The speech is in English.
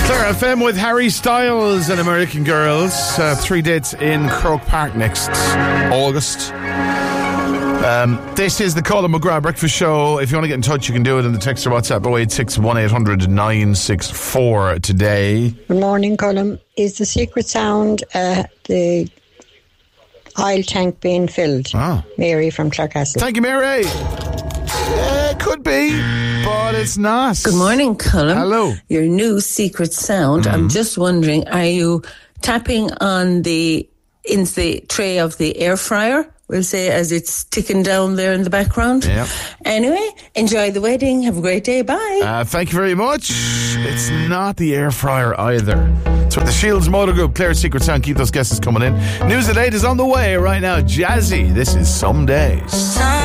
Sarah FM with Harry Styles and American Girls. 3 dates in Croke Park next August. This is the Colin McGrath Breakfast Show. If you want to get in touch, you can do it in the text or WhatsApp 086 1800 964 today. Good morning, Colin. Is the secret sound the oil tank being filled? Mary from Clarecastle. Thank you, Mary. It could be, but it's not. Good morning, Colin. Hello. Your new secret sound. I'm just wondering, are you tapping on the tray of the air fryer? We'll say as it's ticking down there in the background. Yeah. Anyway, enjoy the wedding. Have a great day. Bye. Thank you very much. It's not the air fryer either. It's with the Shields Motor Group. Claire's secret sound. Keep those guesses coming in. News at 8 is on the way right now. Jazzy. This is Some Days.